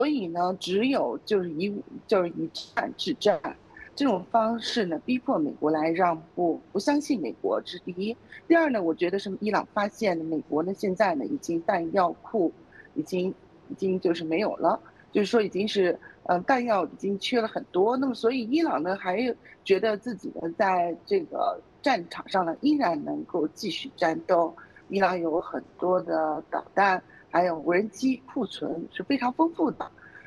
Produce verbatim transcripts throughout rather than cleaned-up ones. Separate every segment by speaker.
Speaker 1: 所以呢，只有就是以就是以战制战这种方式呢，逼迫美国来让步，不相信美国，这是第一。第二呢，我觉得是伊朗发现了美国呢现在呢已经弹药库已经已经就是没有了，就是说已经是呃弹药已经缺了很多，那么所以伊朗呢还觉得自己呢在这个战场上呢依然能够继续战斗。伊朗有很多的导弹，还有无人机库存是非常丰富的。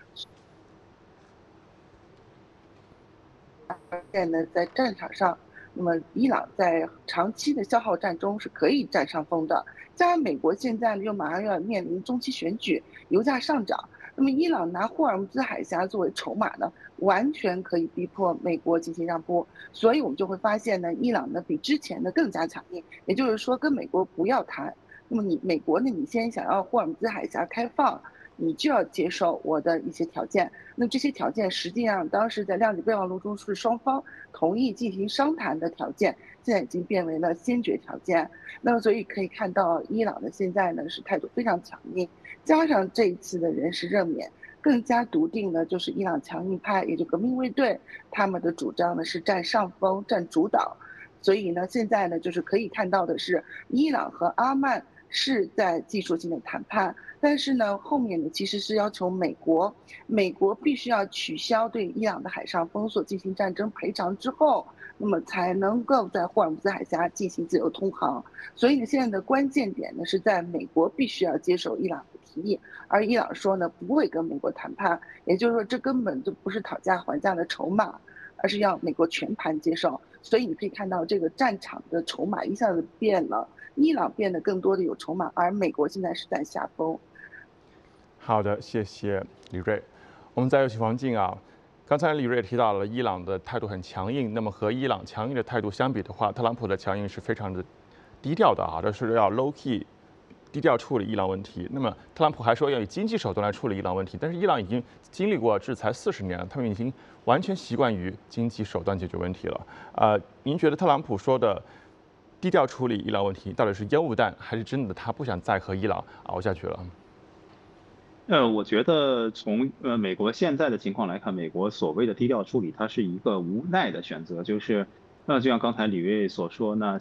Speaker 1: 现呢，在战场上，那么伊朗在长期的消耗战中是可以占上风的。加上美国现在呢又马上要面临中期选举，油价上涨，那么伊朗拿霍尔木兹海峡作为筹码呢，完全可以逼迫美国进行让步。所以我们就会发现呢，伊朗呢比之前的更加强硬，也就是说跟美国不要谈。那么你美国呢，你先想要霍尔木兹海峡开放，你就要接受我的一些条件。那这些条件实际上当时在谅解备忘录中是双方同意进行商谈的条件，现在已经变为了先决条件。那么所以可以看到，伊朗的现在呢是态度非常强硬，加上这一次的人事任免，更加笃定的就是伊朗强硬派，也就革命卫队，他们的主张呢是占上风、占主导。所以呢，现在呢就是可以看到的是，伊朗和阿曼是在技术性的谈判，但是呢，后面呢其实是要求美国，美国必须要取消对伊朗的海上封锁进行战争赔偿之后，那么才能够在霍尔木兹海峡进行自由通航。所以呢，现在的关键点呢是在美国必须要接受伊朗的提议，而伊朗说呢不会跟美国谈判，也就是说这根本就不是讨价还价的筹码，而是要美国全盘接受。所以你可以看到这个战场的筹码一下子变了，伊朗变得更多的有筹码，而美国现在是在下风。
Speaker 2: 好的，谢谢李锐。我们再有请王静啊。刚才李锐提到了伊朗的态度很强硬，那么和伊朗强硬的态度相比的话，特朗普的强硬是非常的低调的啊，这是要 low key 低调处理伊朗问题。那么特朗普还说要以经济手段来处理伊朗问题，但是伊朗已经经历过制裁四十年了，他们已经完全习惯于经济手段解决问题了。呃，您觉得特朗普说的低调处理伊朗问题到底是烟雾弹，还是真的他不想再和伊朗熬下去了？
Speaker 3: 呃，我觉得从呃美国现在的情况来看，美国所谓的低调处理，它是一个无奈的选择，就是那就像刚才李锐所说，那